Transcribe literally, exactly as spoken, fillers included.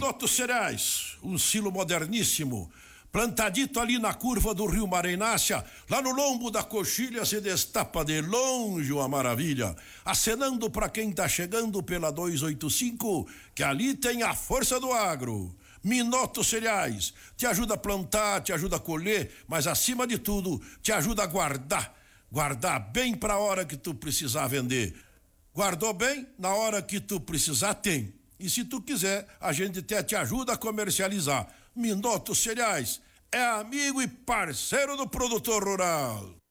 Minuto Cereais, um silo moderníssimo, plantadito ali na curva do rio Mareinácia, lá no lombo da coxilha se destapa de longe uma maravilha, acenando para quem tá chegando pela duzentos e oitenta e cinco, que ali tem a força do agro. Minuto Cereais, te ajuda a plantar, te ajuda a colher, mas acima de tudo, te ajuda a guardar, guardar bem para a hora que tu precisar vender. Guardou bem, na hora que tu precisar tem. E se tu quiser, a gente até te ajuda a comercializar. Minuto Cereais é amigo e parceiro do produtor rural.